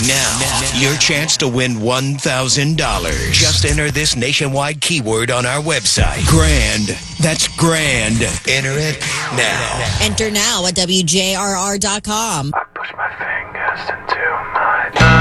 Now, your chance to win $1,000. Just enter this nationwide keyword on our website. Grand. That's grand. Enter it now. Enter now at WJRR.com. I push my fingers into my